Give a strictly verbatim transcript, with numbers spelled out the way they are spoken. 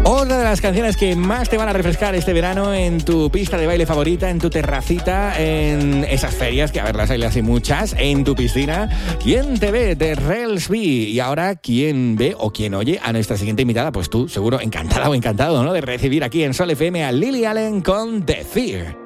Otra de las canciones que más te van a refrescar este verano en tu pista de baile favorita, en tu terracita, en esas ferias, que a ver, las hay así muchas, en tu piscina. ¿Quién te ve? De Rels B. Y ahora, ¿quién ve o quién oye a nuestra siguiente invitada? Pues tú, seguro, encantada o encantado, ¿no?, de recibir aquí en Sol F M a Lily Allen con The Fear.